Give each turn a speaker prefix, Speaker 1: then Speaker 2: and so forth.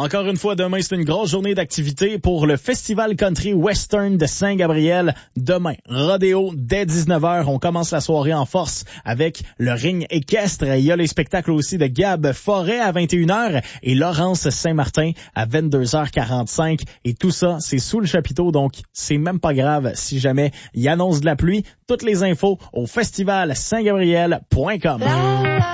Speaker 1: Encore une fois, demain, c'est une grosse journée d'activité pour le Festival Country Western de Saint-Gabriel. Demain, rodéo dès 19h. On commence la soirée en force avec le ring équestre. Il y a les spectacles aussi de Gab Forêt à 21h et Laurence Saint-Martin à 22h45. Et tout ça, c'est sous le chapiteau, donc c'est même pas grave si jamais il annonce de la pluie. Toutes les infos au festivalsaintgabriel.com.